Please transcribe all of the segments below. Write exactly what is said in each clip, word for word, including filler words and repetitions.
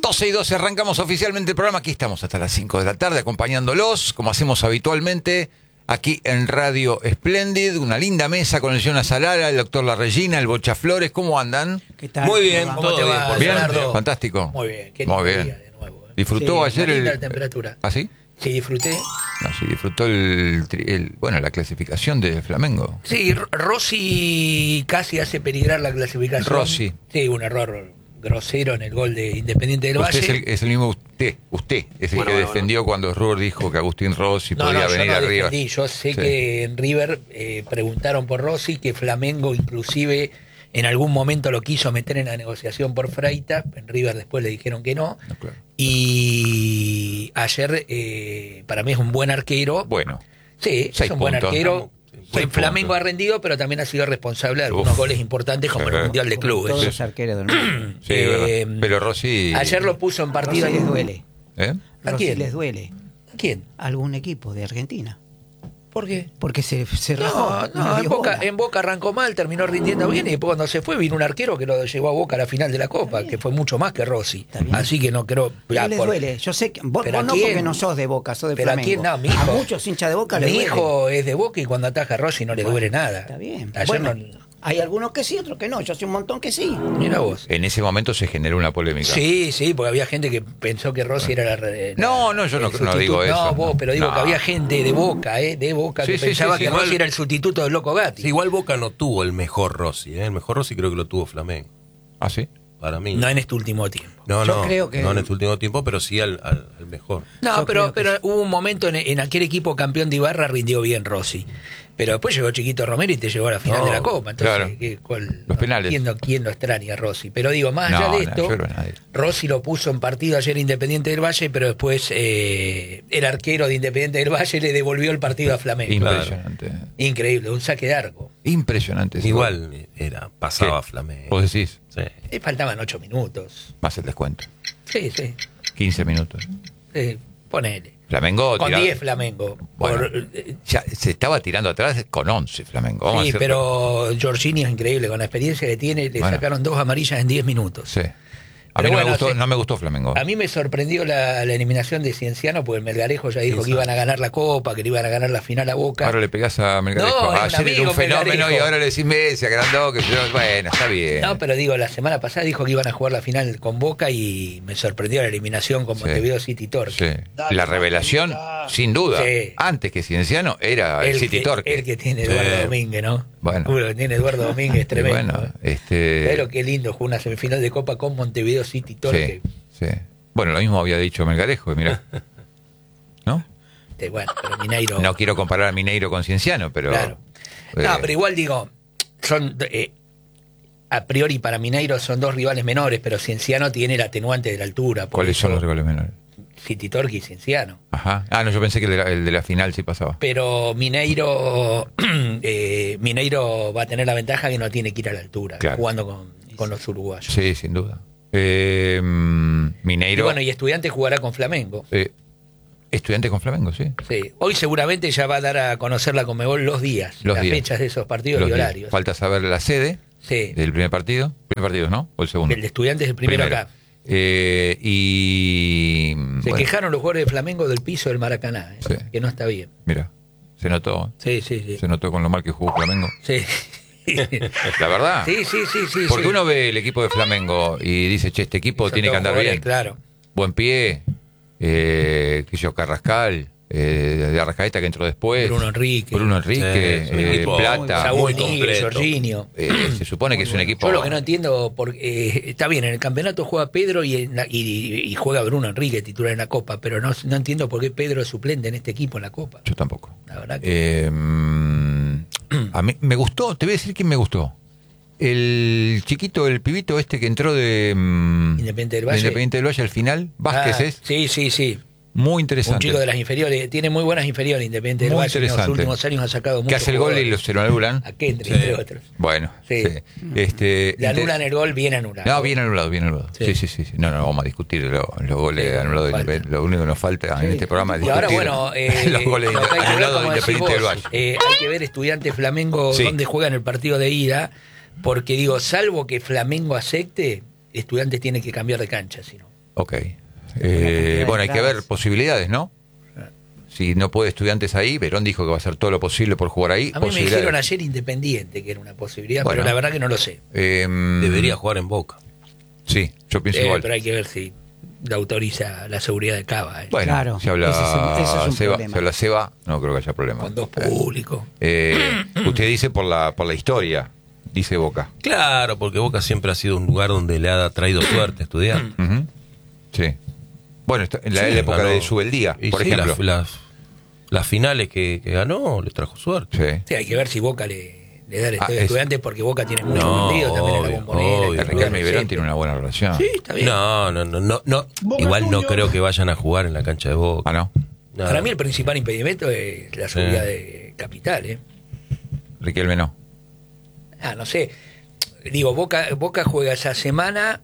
doce y doce arrancamos oficialmente el programa. Aquí estamos hasta las cinco de la tarde acompañándolos, como hacemos habitualmente, aquí en Radio Splendid. Una linda mesa con el Jonas Alara, el doctor La Regina, el Bocha Flores. ¿Cómo andan? ¿Qué tal? Muy bien, ¿Cómo todo te bien. va, Por ¿Bien? Leonardo? Fantástico. Muy bien, qué Muy lindo bien. día de nuevo. ¿eh? ¿Disfrutó Sí, ayer linda el... la temperatura. ¿Ah, sí? Sí, disfruté. No, sí, disfrutó el, el- bueno, la clasificación de Flamengo. Sí, R- Rossi casi hace peligrar la clasificación. Rossi. Sí, un error grosero en el gol de Independiente del Usted Valle. es el, es el mismo usted, usted es el Bueno, que bueno, defendió cuando Ruhr dijo que Agustín Rossi No, podía no, yo venir no arriba. defendí. Yo sé Sí. que en River eh, preguntaron por Rossi, que Flamengo inclusive en algún momento lo quiso meter en la negociación por Freita. En River después le dijeron que no. No, claro. Y ayer, eh, para mí es un buen arquero. Bueno, Sí, seis es un buen puntos. arquero. Seis En Flamengo puntos. ha rendido, pero también ha sido responsable de algunos Uf. goles importantes como Sí. el Mundial de Como Clubes. todos Sí. los arqueros del mundo. sí, Eh, verdad. Pero Rossi... Ayer lo puso en partido. Rossi les duele. ¿Eh? ¿A Rossi quién? les duele. ¿A quién? A algún equipo de Argentina. ¿Por qué? Porque se, se rajó. No, no no, en dio Boca, bola. en Boca arrancó mal, terminó rindiendo bien y después cuando se fue vino un arquero que lo llevó a Boca a la final de la Copa, que fue mucho más que Rossi. Está bien. Así que no creo... Pero ya, les por- duele. Yo sé que vos, ¿Pero vos a no quién? porque no sos de Boca, sos de ¿Pero a Flamengo. quién? No, mi hijo. A muchos hinchas de Boca les Mi duele. hijo es de Boca y cuando ataja a Rossi no le Bueno, duele nada. Está bien. Ayer Bueno, no... hay algunos que sí, otros que no. Yo sé un montón que sí. Mira vos. En ese momento se generó una polémica. Sí, sí, porque había gente que pensó que Rossi era la... la- No, no, yo no- el no sustituto. digo eso, No, vos, no. pero digo No. que había gente de Boca, ¿eh? De Boca, Sí, que sí, pensaba sí, sí, que igual- Rossi era el sustituto del Loco Gatti. Sí, igual Boca no tuvo el mejor Rossi, ¿eh? El mejor Rossi creo que lo tuvo Flamengo, ¿Ah, sí? para mí. No en este último tiempo. no, Yo no, creo que- no en este último tiempo, pero sí al, al, al mejor. No, Yo pero, creo que pero sí. hubo un momento en, en aquel equipo campeón de Ibarra rindió bien Rossi. Pero después llegó Chiquito Romero y te llevó a la final No, de la Copa. Entonces, claro. ¿qué- cuál- Los no penales. entiendo quién lo extraña a Rossi. Pero digo, más No, allá de no, esto, yo creo que nadie. Rossi lo puso en partido ayer Independiente del Valle, pero después eh, el arquero de Independiente del Valle le devolvió el partido a Flamengo. Impresionante. Increíble, un saque de arco. Impresionante. ese gol. Igual era, pasaba ¿Qué? Flamengo. Vos decís, Sí. Le faltaban ocho minutos. más el descuento. Sí, sí. quince minutos. sí ponele. Flamengo Con tiraba- diez Flamengo. Bueno, Por- eh, ya se estaba tirando atrás con once Flamengo. Vamos a Sí, hacer- pero Jorginho es increíble, con la experiencia que tiene, le Bueno. sacaron dos amarillas en diez minutos. Sí. A mí Pero no, me bueno, gustó, sí. no me gustó Flamengo. A mí me sorprendió la, la eliminación de Cienciano, porque el Melgarejo ya dijo Sí, que iban a ganar la Copa, que le iban a ganar la final a Boca. Ahora le pegás a Melgarejo. No, es un Ayer era amigo un fenómeno Melgarejo. y ahora le decís Messi, agrandó, que yo, bueno, está bien. No, pero digo, la semana pasada dijo que iban a jugar la final con Boca y me sorprendió la eliminación con Sí. Montevideo City Torque. Sí. La revelación, sin duda, Sí. antes que Cienciano, era el, El City que, Torque. el que tiene Sí. Eduardo Domínguez, ¿no? Bueno. Uy, lo que tiene Eduardo Domínguez es Y tremendo. bueno, ¿eh? este... Pero qué lindo, jugó una semifinal de Copa con Montevideo City Torque. sí, sí. Bueno, lo mismo había dicho Melgarejo, mirá. ¿No? Este, bueno, pero Mineiro... No quiero comparar a Mineiro con Cienciano, pero... Claro. eh, No, pero igual digo, son eh, a priori para Mineiro son dos rivales menores, pero Cienciano tiene el atenuante de la altura. por ¿Cuáles eso son los rivales menores? City Torque y Cienciano. Ajá. Ah, no, yo pensé que el de la, el de la final sí pasaba. Pero Mineiro eh, Mineiro va a tener la ventaja que no tiene que ir a la altura, Claro. jugando con, con los uruguayos. Sí, sin duda. Eh, mm, Y Mineiro... bueno, y Estudiantes jugará con Flamengo. eh, Estudiantes con Flamengo, sí. Sí. Hoy seguramente ya va a dar a conocer la Conmebol los días, Los las días. fechas de esos partidos Los y días. horarios. Falta saber la sede Sí. del primer partido. Primer partido, ¿no? ¿O el segundo? El de Estudiantes es el primero, Primero. acá. Eh, y... Se bueno, quejaron los jugadores de Flamengo del piso del Maracaná, ¿eh? Sí. que no está bien. Mira, se notó. Sí, sí, sí. Se notó con lo mal que jugó Flamengo. Sí. La verdad. Sí, sí, sí, sí. Porque sí. uno ve el equipo de Flamengo y dice, che, este equipo Son tiene que todos andar jugadores, bien. Claro. Buen pie, eh, qué sé yo, Carrascal, eh, de Arrascaeta que entró después. Bruno Enrique. Bruno Enrique, Sí, es un eh, equipo Plata. Saúl muy Níguez, completo. Jorginho. Eh, se supone que es un equipo... Yo lo que no entiendo, porque eh, está bien, en el campeonato juega Pedro y, en la- y, y juega Bruno Enrique, titular en la Copa, pero no, no entiendo por qué Pedro es suplente en este equipo en la Copa. Yo tampoco. La verdad que... Eh, mm, a mí me gustó, te voy a decir quién me gustó. El chiquito, el pibito este que entró de mm, Independiente del de Valle. Independiente del Valle al final, Vázquez Ah, es Sí, sí, sí. muy Un interesante. chico de las inferiores, tiene muy buenas inferiores Independiente del Muy Valle. En los interesante. últimos años ha sacado que muchos hace el gol y jugadores. lo, se lo anulan. A Kendrick, Sí. entre otros. Bueno, Sí. sí. Este, Le inter- anulan el gol bien anulado. No, bien anulado, bien anulado. Sí, Sí. sí, sí. sí. No, no, vamos a discutir lo- los goles Sí, anulados. de falta. Independiente. Lo único que nos falta en este programa es Y ahora, discutir bueno, eh, los goles lo que hay que ver, anulados de como decís Independiente del vos, Valle. eh, hay que ver Estudiantes Flamengo Sí. dónde juegan el partido de ida, porque digo, salvo que Flamengo acepte, Estudiantes tiene que cambiar de cancha, si no. Ok. Eh, bueno, hay que ver posibilidades, ¿no? Si no puede Estudiantes ahí, Verón dijo que va a hacer todo lo posible por jugar ahí. A mí me dijeron ayer Independiente que era una posibilidad, Bueno. pero la verdad que no lo sé. Eh, Debería jugar en Boca. Sí, yo pienso Eh, igual. pero hay que ver si la autoriza la seguridad de Cava. eh. Bueno, Claro, si habla ese es un- ese es un Seba, problema. si habla Seba, no creo que haya problema. Con dos públicos. Eh, usted dice por la por la historia, dice Boca. Claro, porque Boca siempre ha sido un lugar donde le ha traído suerte a Estudiantes. Ujú. Sí. Bueno, está- en la, Sí, en la época ganó. de Subeldía, Y por sí, ejemplo. Las, las, las finales que, que ganó le trajo suerte. Sí. Sí, hay que ver si Boca le, le da el Ah, estadio es- de Estudiantes, porque Boca tiene muchos No, partidos también en la obvio, Bombonera. obvio. en la Riquelme y Verón River tienen una buena relación. Sí, está bien. No, no, no, no, no. Igual no creo que vayan a jugar en la cancha de Boca. Ah, ¿no? No. Para mí el principal impedimento es la seguridad de capital, ¿eh? Riquelme no. Ah, no sé. Digo, Boca, Boca juega esa semana.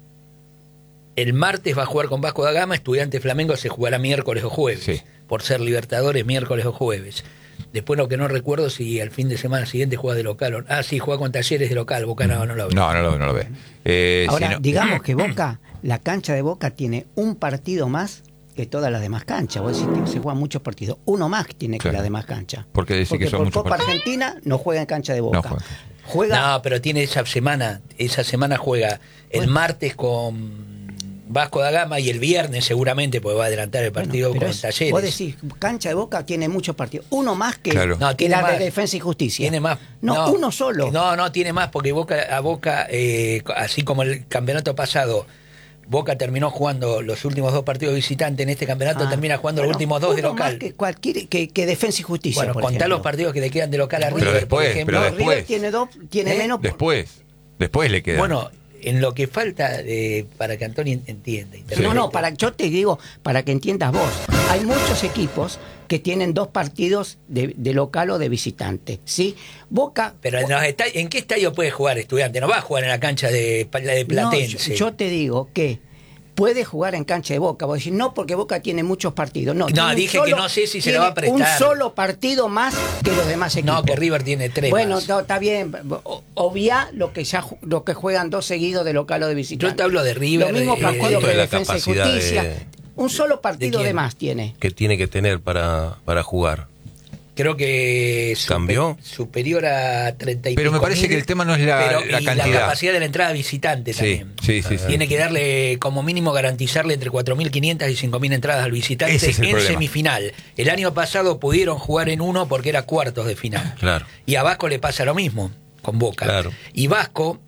El martes va a jugar con Vasco da Gama. Estudiante Flamengo se jugará miércoles o jueves. Sí. Por ser Libertadores, miércoles o jueves. Después lo que no recuerdo si al fin de semana siguiente juega de local o Ah, sí, juega con Talleres de local. Boca no, no lo ve. No, no lo, no lo ve. Eh, Ahora, si no- digamos que Boca, la cancha de Boca tiene un partido más que todas las demás canchas. Vos decís que se juegan muchos partidos. Uno más tiene que Claro. las demás canchas. Porque decís Porque que son por muchos Copa partidos. Argentina no juega en cancha de Boca. No juega. Juega, No, pero tiene esa semana. Esa semana juega el Bueno. martes con Vasco da Gama y el viernes seguramente, porque va a adelantar el bueno, partido pero con es- Talleres. vos decís, cancha de Boca tiene muchos partidos. Uno más que, Claro. No, que tiene la más. de Defensa y Justicia. Tiene más. No, uno solo. No, no, tiene más, porque Boca a Boca, eh, así como el campeonato pasado, Boca terminó jugando los últimos dos partidos visitantes, en este campeonato Ah, termina jugando bueno, los últimos dos de uno más local. Que, cualquier, que, que Defensa y Justicia. Bueno, por contá ejemplo. los partidos que le quedan de local a Pero River, después, por ejemplo. pero No, después. River tiene dos, tiene ¿Eh? menos. Después, después le queda. Bueno, en lo que falta eh, para que Antonio entienda. No, no, para, yo te digo, para que entiendas vos, hay muchos equipos que tienen dos partidos de, de local o de visitante, ¿sí? Boca... Pero en, los esta- ¿en qué estadio puede jugar Estudiante? No va a jugar en la cancha de, la de No, Platense. yo, yo te digo que puede jugar en cancha de Boca. Vos decís, no, porque Boca tiene muchos partidos. No, No, tiene un dije que no sé si se tiene lo va a prestar. un solo partido más que los demás equipos. No, que River tiene tres Bueno, más. no, está bien. O- Obvia lo que ya ju- lo que juegan dos seguidos de local o de visitante. Yo te hablo de River, Lo mismo de- partido ¿Cuánto que es la Defensa y capacidad Justicia. de- Un solo partido quién? de más tiene. Que tiene que tener para, para jugar. Creo que supe- ¿Cambió? superior a treinta y Pero me pico parece mil, que el tema no es la- pero- la y cantidad. la capacidad de la entrada visitante Sí, también. sí, sí, sí. Tiene que darle, como mínimo, garantizarle entre cuatro mil quinientas y cinco mil entradas al visitante Ese es el en problema. semifinal. El año pasado pudieron jugar en uno porque era cuartos de final. Claro. Y a Vasco le pasa lo mismo con Boca. Claro. Y Vasco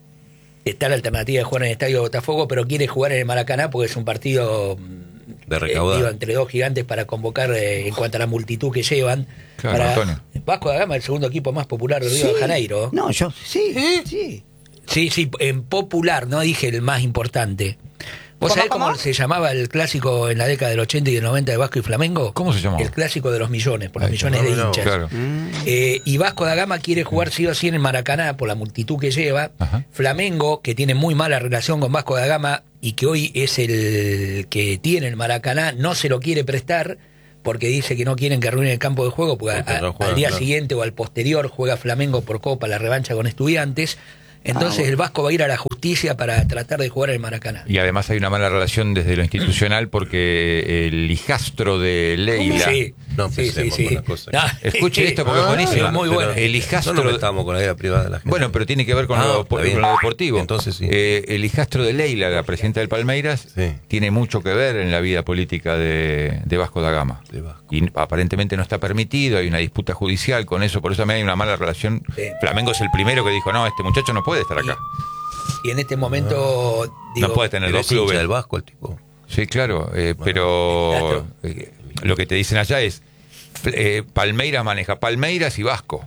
está la alternativa de jugar en el estadio de Botafogo, pero quiere jugar en el Maracaná porque es un partido De eh, recaudar. digo, entre dos gigantes para convocar eh, en cuanto a la multitud que llevan. Claro, para Antonio. Vasco da Gama, el segundo equipo más popular de Río Sí. de Janeiro. No, yo sí, sí. Sí, sí, en popular, no dije el más importante. ¿Vos ¿Cómo, sabés cómo, cómo? se llamaba el clásico en la década del ochenta y del noventa de Vasco y Flamengo? ¿Cómo se llamaba? El clásico de los millones, por los Ahí está. millones de No, no, hinchas. Claro. Eh, y Vasco da Gama quiere jugar sí o sí en el Maracaná por la multitud que lleva. Ajá. Flamengo, que tiene muy mala relación con Vasco da Gama y que hoy es el que tiene el Maracaná, no se lo quiere prestar porque dice que no quieren que arruine el campo de juego, porque, Porque a- no juegan, al día claro. siguiente o al posterior juega Flamengo por Copa la revancha con Estudiantes. Entonces Ah, bueno. el Vasco va a ir a la justicia para tratar de jugar en el Maracaná. Y además hay una mala relación desde lo institucional porque el hijastro de Leila. Sí, No sí, sí, empecemos sí. con las cosas. No, Escuche esto porque es buenísimo. es muy Pero bueno. El hijastro. No nos metamos con la vida privada de la gente. Bueno, pero tiene que ver con, Ah, lo, está con bien. lo deportivo. Entonces sí. Eh, el hijastro de Leila, la presidenta del Palmeiras, Sí. tiene mucho que ver en la vida política de, de Vasco da Gama. De Vasco. Y aparentemente no está permitido, hay una disputa judicial con eso, por eso también hay una mala relación. Sí. Flamengo es el primero que dijo, no, este muchacho no puede estar acá. Y en este momento digo, no puede tener Pero dos es hincha clubes. del Vasco el tipo. Sí, claro, eh, pero eh, lo que te dicen allá es, eh, Palmeiras maneja Palmeiras y Vasco.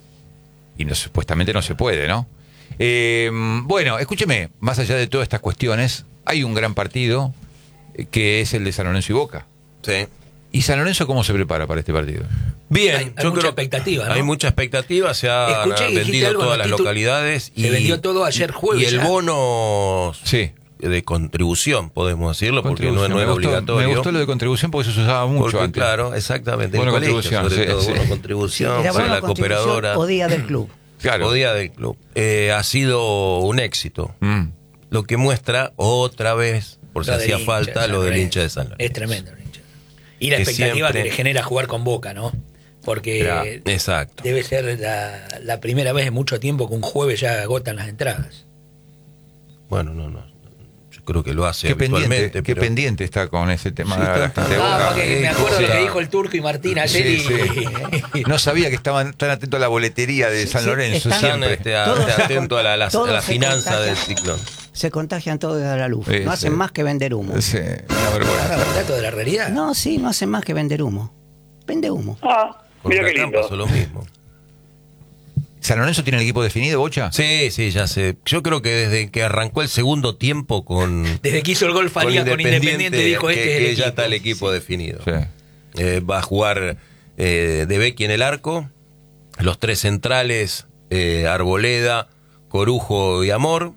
Y no, supuestamente no se puede, ¿no? Eh, bueno, escúcheme, más allá de todas estas cuestiones, hay un gran partido eh, que es el de San Lorenzo y Boca. Sí. ¿Y San Lorenzo cómo se prepara para este partido? Bien, Hay- hay mucha expectativa, ¿no? Hay mucha expectativa, se han Escuché que dijiste vendido algo en todas los las títulos. localidades. Se vendió todo ayer jueves Y el ya. bono Sí. de contribución, podemos decirlo, porque no, Contribución. no es me gustó, obligatorio. Me gustó lo de contribución porque eso se usaba mucho Porque, antes. claro, exactamente. Bono en el colegio, contribución, sobre sí, todo, sí. bono contribución, Era sí, buena la contribución cooperadora. o día del club. Claro. O día del club. Eh, ha sido un éxito. Mm. Lo que muestra otra vez por si Lo del hacía hincha falta, de San lo del Lorenzo. hincha de San Lorenzo. Es tremendo el hincha. Y la Que expectativa siempre- que le genera jugar con Boca, ¿no? Porque Era- exacto. debe ser la, la primera vez en mucho tiempo que un jueves ya agotan las entradas. Bueno, no, no. Yo creo que lo hace Qué pendiente, habitualmente. qué pero- pendiente está con ese tema Sí, de la está- gente de Ah, Boca. porque me eh, acuerdo de lo sí. que dijo el Turco y Martín ayer Sí, y... sí. No sabía que estaban tan atentos a la boletería de Sí, San sí, Lorenzo están- Están siempre. este, a- Todos este, se atento a la, la- todos a la se finanza contagian. del ciclón. Se contagian todos de la luz. Sí, no hacen sí. más que vender humo. Sí, una Ah, vergüenza. ¿un dato de la realidad? No, sí, no hacen más que vender humo. Vende humo. Ah, Con mira qué Huracán lindo. pasó lo mismo. ¿San Lorenzo tiene el equipo definido, Bocha? Sí, sí, ya sé. Yo creo que desde que arrancó el segundo tiempo con, Desde que hizo el gol Faría con Independiente, dijo que, este es el que ya equipo. está el equipo definido. Sí. Eh, va a jugar eh, De Becchi en el arco, los tres centrales, eh, Arboleda, Corujo y Amor.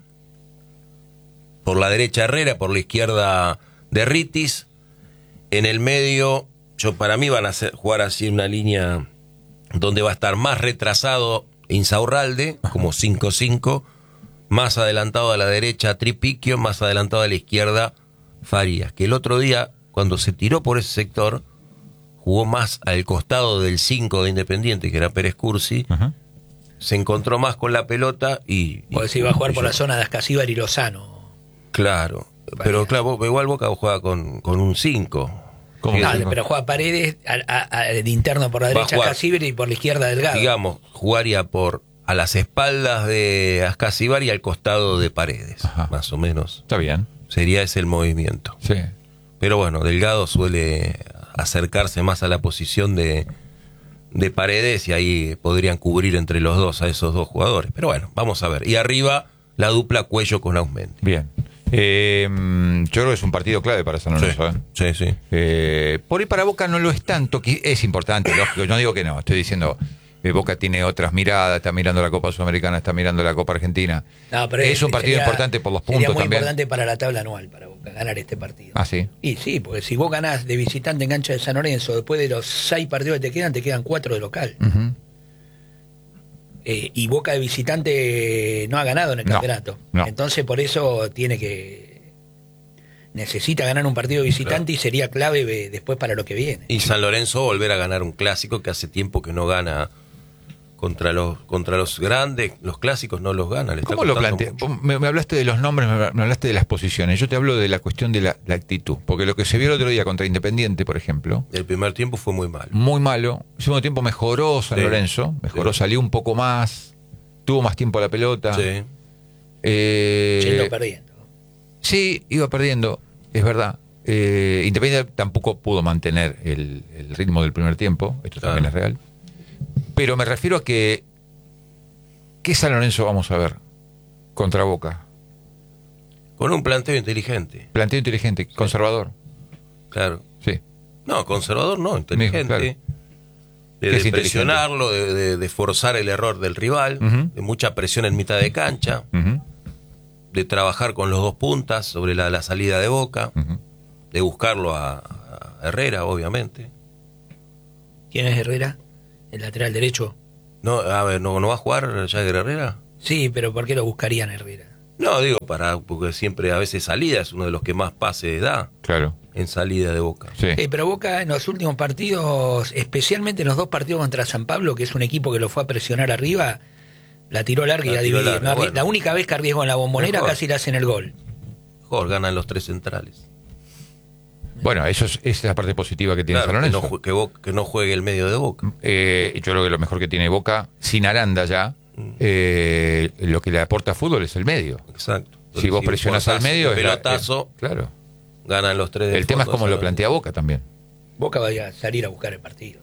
Por la derecha Herrera, por la izquierda Derritis. En el medio, yo para mí van a hacer, jugar así una línea donde va a estar más retrasado Insaurralde, como cinco cinco, más adelantado a la derecha Tripiquio, más adelantado a la izquierda Farías, que el otro día, cuando se tiró por ese sector, jugó más al costado del cinco de Independiente, que era Pérez Cursi, Ajá. se encontró más con la pelota y... Porque se iba a jugar por la zona de Ascasíbar y Lozano. Claro, pero claro, igual Boca juega con, con un cinco. ¿Cómo? No, Sí, pero juega Paredes a- a- a- de interno por la Va a derecha jugar. Ascasíbar y por la izquierda Delgado. Digamos, jugaría por a las espaldas de Ascasíbar y al costado de Paredes, Ajá. más o menos. Está bien. Sería ese el movimiento. Sí. Pero bueno, Delgado suele acercarse más a la posición de, de Paredes y ahí podrían cubrir entre los dos a esos dos jugadores. Pero bueno, vamos a ver. Y arriba la dupla Cuello con Ausmendi. Bien. Eh, yo creo que es un partido clave para San Lorenzo. ¿eh? Sí, sí. Eh, por ahí para Boca no lo es tanto, que es importante, lógico. Yo no digo que no, estoy diciendo, eh, Boca tiene otras miradas, está mirando la Copa Sudamericana, está mirando la Copa Argentina. No, pero es un partido sería- importante por los Sería puntos muy también. importante para la tabla anual para Boca ganar este partido. Ah, sí. Y sí, porque si vos ganás de visitante en cancha de San Lorenzo, después de los seis partidos que te quedan, te quedan cuatro de local. Ujú. Eh, y Boca de visitante no ha ganado en el No, campeonato. no. Entonces por eso tiene que... Necesita ganar un partido de visitante y sería clave eh, después para lo que viene. Y San Lorenzo volver a ganar un clásico que hace tiempo que no gana contra los contra los grandes, los clásicos no los gana. le está ¿Cómo lo costando planteas? mucho. Me, me hablaste de los nombres, me, me hablaste de las posiciones. Yo te hablo de la cuestión de la, la actitud. Porque lo que se vio el otro día contra Independiente, por ejemplo, El primer tiempo fue muy malo. muy malo. El segundo tiempo mejoró San Sí. Lorenzo, mejoró, Sí. salió un poco más, tuvo más tiempo a la pelota. Sí. Eh, Yendo perdiendo. Sí, iba perdiendo, es verdad. Eh, Independiente tampoco pudo mantener el, el ritmo del primer tiempo, esto Claro. también es real. Pero me refiero a que, ¿qué San Lorenzo vamos a ver contra Boca? Con un planteo inteligente, Planteo inteligente, conservador. claro. Sí. No, conservador no, inteligente. claro. De, ¿Qué de es inteligente? presionarlo, de, de- de forzar el error del rival, Ujú. de mucha presión en mitad de cancha, Ujú, de trabajar con los dos puntas sobre la, la salida de Boca, ujú. de buscarlo a, a Herrera, obviamente. ¿Quién es Herrera? ¿El lateral derecho? No, a ver, ¿no, no va a jugar Jagger Herrera? Sí, pero ¿por qué lo buscarían Herrera? No, digo, para porque siempre a veces salida es uno de los que más pases da Claro, en salida de Boca. sí. Eh, pero Boca en los últimos partidos, especialmente en los dos partidos contra San Pablo, que es un equipo que lo fue a presionar arriba, la tiró larga y La a tiró dividir. larga, No, arri- bueno. La única vez que arriesgó en la bombonera Mejor. casi le hacen el gol. Mejor ganan los tres centrales. Bueno, eso es, esa es la parte positiva que tiene Claro, San que, Lorenzo. no, jue- que, Boca- que no juegue el medio de Boca. Eh, yo creo que lo mejor que tiene Boca, sin Aranda ya, eh, lo que le aporta fútbol es el medio. Exacto. Si vos presionás al medio, el es la- pelotazo, eh, claro. ganan los tres del El tema es fondo, como lo ¿sabes? plantea Boca también. Boca va a salir a buscar el partido.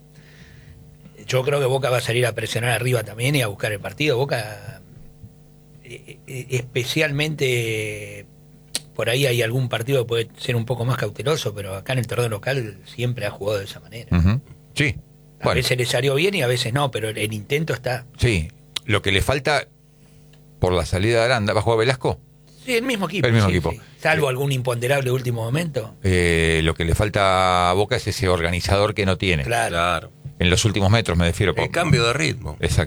Yo creo que Boca va a salir a presionar arriba también y a buscar el partido. Boca, eh, eh, especialmente, por ahí hay algún partido que puede ser un poco más cauteloso, pero acá en el torneo local siempre ha jugado de esa manera. Ujú. Sí. A Bueno, veces le salió bien y a veces no, pero el, el intento está. sí. Lo que le falta por la salida de Aranda, ¿va a jugar Velasco? Sí, el mismo equipo. El mismo sí, equipo. sí. Salvo algún imponderable de último momento. Eh, lo que le falta a Boca es ese organizador que no tiene. Claro. Claro. En los últimos metros me refiero. El cambio de ritmo. Exacto.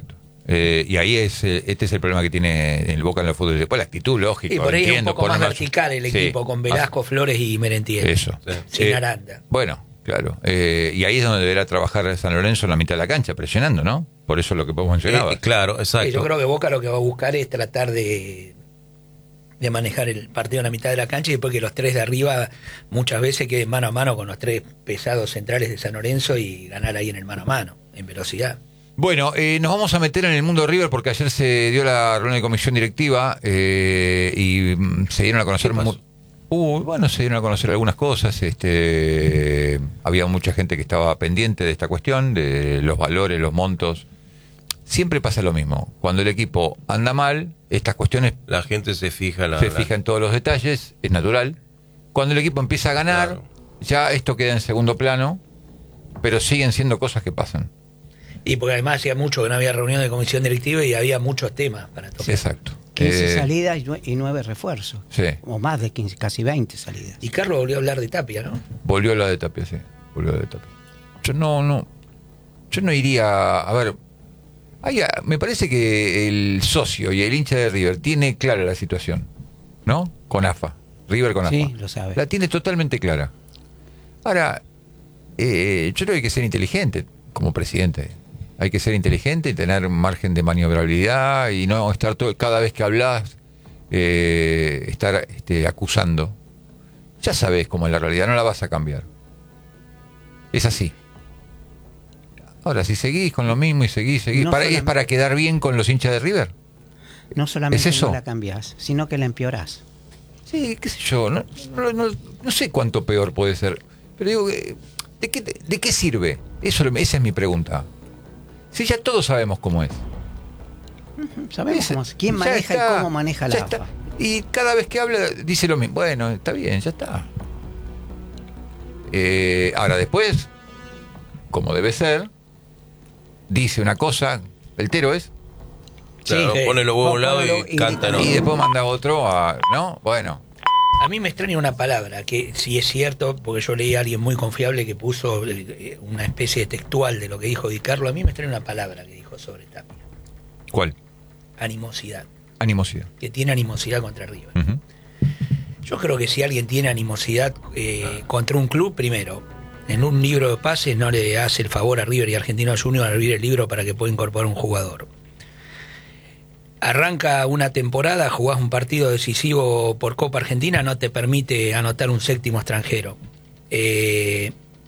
Eh, y ahí es eh, este es el problema que tiene el Boca en el fútbol. Después la actitud, lógico. Y por ahí entiendo, es un poco más ponen vertical el sí. equipo, con Velasco, Ah, Flores y Merentiel. Eso. Sí. Sin Eh, Aranda. Bueno, claro. Eh, y ahí es donde deberá trabajar San Lorenzo en la mitad de la cancha, presionando, ¿no? Por eso es lo que vos mencionabas. Eh, claro, exacto. Sí, yo creo que Boca lo que va a buscar es tratar de, de manejar el partido en la mitad de la cancha y después que los tres de arriba muchas veces queden mano a mano con los tres pesados centrales de San Lorenzo y ganar ahí en el mano a mano, en velocidad. Bueno, eh, nos vamos a meter en el mundo de River porque ayer se dio la reunión de comisión directiva eh, y mm, se dieron a conocer... ¿Qué pasó? mu- Uh, bueno, se dieron a conocer algunas cosas. Este, había mucha gente que estaba pendiente de esta cuestión, de los valores, los montos. Siempre pasa lo mismo. Cuando el equipo anda mal, estas cuestiones La gente se fija en la, se la- fija en todos los detalles, es natural. Cuando el equipo empieza a ganar, Claro. ya esto queda en segundo plano, pero siguen siendo cosas que pasan. Y porque además hacía mucho que no había reunión de comisión directiva y había muchos temas para tocar. Sí, exacto. quince Eh, salidas y nue- y nueve refuerzos. Sí. O más de quince, casi veinte salidas. Y Carlos volvió a hablar de Tapia, ¿no? Volvió la de Tapia, sí. Volvió la de Tapia. Yo no, no. Yo no iría. A ver. hay a- me parece que el socio y el hincha de River tiene clara la situación, ¿no? Con A F A. River con A F A. Sí, lo sabe. La tiene totalmente clara. Ahora, eh, yo creo que hay que ser inteligente como presidente. Hay que ser inteligente y tener margen de maniobrabilidad y no estar todo, cada vez que hablas, eh, estar este, acusando. Ya sabes cómo es la realidad, no la vas a cambiar. Es así. Ahora, si seguís con lo mismo y seguís, seguís, No para, ¿es solamente- para quedar bien con los hinchas de River? No solamente ¿Es eso? no la cambiás, sino que la empeorás. Sí, qué sé yo, no, no, no- no sé cuánto peor puede ser. Pero digo, eh, ¿de qué, de qué sirve? Eso, esa es mi pregunta. Si ya todos sabemos cómo es. Sabemos Ese- cómo es, quién ya maneja está, y cómo maneja la ya está. A F A. Y cada vez que habla dice lo mismo. Bueno, está bien, ya está. Eh, ahora después, como debe ser, dice una cosa, el tero es, Claro, Sí, sí. pone los huevos a un lado Ponelo y y- canta, ¿no? y después manda otro a... ¿No? Bueno. A mí me extraña una palabra, que si es cierto, porque yo leí a alguien muy confiable que puso eh, una especie de textual de lo que dijo Di Carlo, a mí me extraña una palabra que dijo sobre Tapia. ¿Cuál? Animosidad. Animosidad. Que tiene animosidad contra River. Ujú. Yo creo que si alguien tiene animosidad eh, contra un club, primero, en un libro de pases no le hace el favor a River y Argentinos Juniors a abrir el libro para que pueda incorporar un jugador. Arranca una temporada, jugás un partido decisivo por Copa Argentina, no te permite anotar un séptimo extranjero. Eh,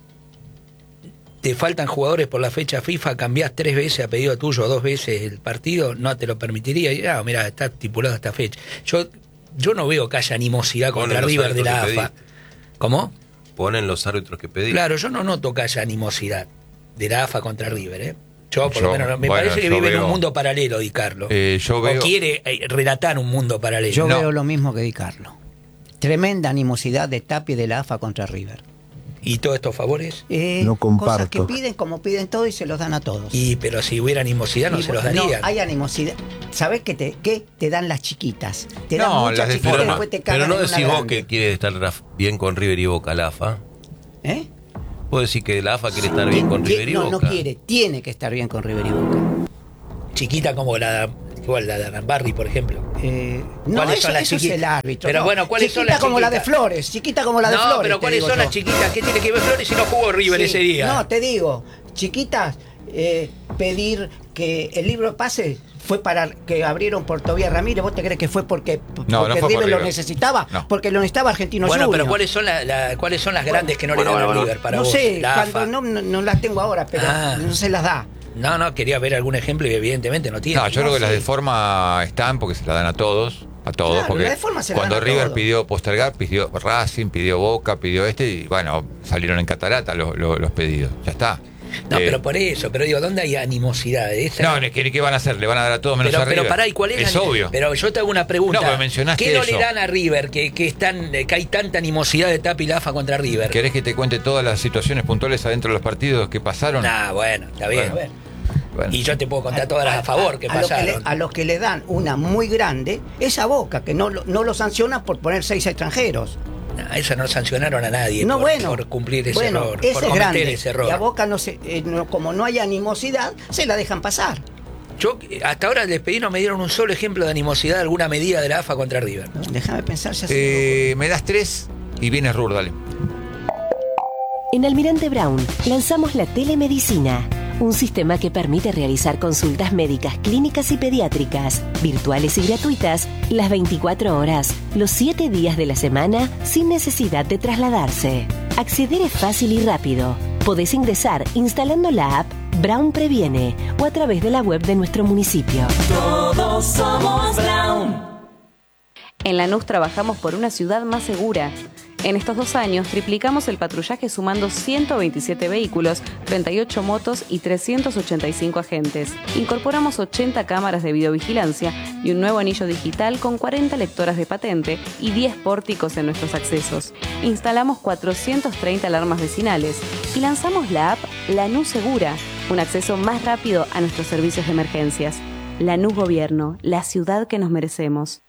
te faltan jugadores por la fecha FIFA, cambiás tres veces a pedido tuyo, dos veces el partido, no te lo permitiría. Y, ah, mira, está estipulado esta fecha. Yo yo no veo que haya animosidad Ponen contra los River de la árbitros A que F A. ¿Cómo? Ponen los árbitros que pedí. Claro, yo no noto que haya animosidad de la A F A contra River, ¿eh? Yo, por Yo, lo menos, me bueno, parece que yo vive en veo- un mundo paralelo, Di Carlo. Eh, yo veo... O quiere eh, relatar un mundo paralelo. Yo No. veo lo mismo que Di Carlo. Tremenda animosidad de Tapia y de la A F A contra River. ¿Y todos estos favores? Eh, No cosas que comparto. piden como piden todo y se los dan a todos. Y pero si hubiera animosidad no Y se los bueno, darían. No, hay animosidad. ¿Sabés qué te, qué? Te dan las chiquitas? Te dan No, muchas las de chiquitas Pero y no, después te pero cagan no en una decís vos grande. que quiere estar Raf- bien con River y Boca, la A F A. ¿Eh? Vos decís que la A F A quiere estar bien con ¿Quién- River y no, Boca. no quiere, tiene que estar bien con River y Boca. Chiquita como la, igual la de Rambarri, por ejemplo. Eh, no, ¿Cuáles eso, son las eso es chiquitas? el árbitro. Pero no. bueno, ¿cuáles chiquita son las como la de chiquitas? Flores, chiquita como la de no, Flores. pero te ¿cuáles digo son yo. las chiquitas? ¿Qué tiene que ver Flores si no jugó River Sí, ese día? No, te digo, chiquitas, eh, pedir que el libro de pases fue para que abrieron por Tobías Ramírez. ¿Vos te crees que fue porque, No, porque no fue por River lo River. necesitaba? No. Porque lo necesitaba Argentino bueno, Juniors. pero ¿cuáles son, la, la- ¿cuáles son las grandes que no bueno, le dan bueno, a bueno. River para no vos? sé, La cuando A F A. no, no, no las tengo ahora, pero Ah. no se las da. No, no, quería ver algún ejemplo y evidentemente no tiene. No, yo No, creo que las sí. de forma están porque se la dan a todos, a todos, Claro, porque las de forma se la cuando dan a River todos. pidió postergar, pidió Racing, pidió Boca, pidió este y bueno, salieron en catarata los, los, los pedidos, ya está. No, Eh, pero por eso, pero digo, ¿dónde hay animosidad? Esa no, ¿qué, ¿qué van a hacer? Le van a dar a todos menos pero, a River. pero pará, ¿y cuál es? Es la- obvio. Pero yo te hago una pregunta. No, pero mencionaste ¿Qué no eso. le dan a River que, que, están, que hay tanta animosidad de Tapia y la A F A contra River? ¿Querés que te cuente todas las situaciones puntuales adentro de los partidos que pasaron? Nah, bueno, está bien. Bueno, Bueno. Y yo te puedo contar todas las a favor que a los que, le, pasaron. a los que le dan una muy grande, esa Boca, que no, lo- no lo sanciona por poner seis extranjeros. Nah, eso no sancionaron a nadie No, por, bueno. por cumplir ese bueno, error, ese por es cometer grande. ese Y a error. Boca, no se, eh, no- como no hay animosidad, se la dejan pasar. Yo, hasta ahora el despedí no me dieron un solo ejemplo de animosidad de alguna medida de la A F A contra River. No, déjame pensar. Ya Eh, me das tres y vienes Rur, dale. En Almirante Brown lanzamos la telemedicina, un sistema que permite realizar consultas médicas, clínicas y pediátricas, virtuales y gratuitas, las veinticuatro horas, los siete días de la semana, sin necesidad de trasladarse. Acceder es fácil y rápido. Podés ingresar instalando la app Brown Previene o a través de la web de nuestro municipio. Todos somos Brown. En Lanús trabajamos por una ciudad más segura. En estos dos años triplicamos el patrullaje sumando ciento veintisiete vehículos, treinta y ocho motos y trescientos ochenta y cinco agentes. Incorporamos ochenta cámaras de videovigilancia y un nuevo anillo digital con cuarenta lectoras de patente y diez pórticos en nuestros accesos. Instalamos cuatrocientas treinta alarmas vecinales y lanzamos la app Lanús Segura, un acceso más rápido a nuestros servicios de emergencias. Lanús Gobierno, la ciudad que nos merecemos.